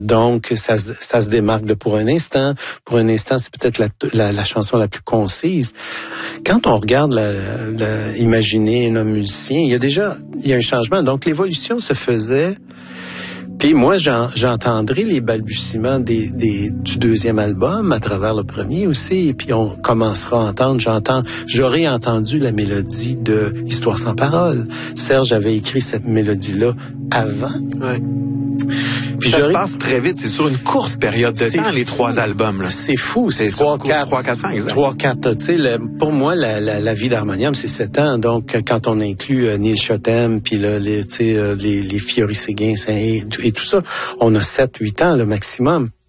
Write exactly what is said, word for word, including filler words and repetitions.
Donc, ça, ça se démarque de Pour un instant. Pour un instant, c'est peut-être la, la, la chanson la plus concise. Quand on regarde, la, la, imaginer un homme musicien, il y a déjà, il y a un changement. Donc, l'évolution se faisait. Puis moi, j'en, j'entendrai les balbutiements des, des, du deuxième album à travers le premier aussi. Et puis on commencera à entendre, j'entends, j'aurais entendu la mélodie de Histoire sans parole. Serge avait écrit cette mélodie-là avant. Ouais. Puis ça j'aurais... se passe très vite. C'est sur une courte période de c'est temps, fou. Les trois albums. Là. C'est fou. C'est trois, quatre, trois, quatre ans, exact. Trois, quatre. Tu sais, le, pour moi, la, la, la vie d'harmonium, c'est sept ans. Donc, quand on inclut euh, Neil Chotem, puis là, les, tu sais, euh, les, les Fiori Séguin et, et tout ça, on a sept, huit ans, le maximum.